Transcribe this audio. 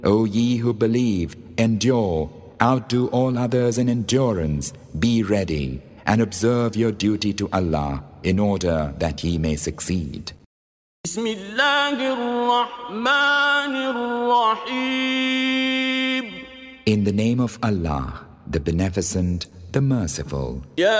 O ye who believe, endure, outdo all others in endurance, be ready, and observe your duty to Allah in order that ye may succeed. بسم الله الرحمن الرحيم. In the name of Allah, the Beneficent, the Merciful.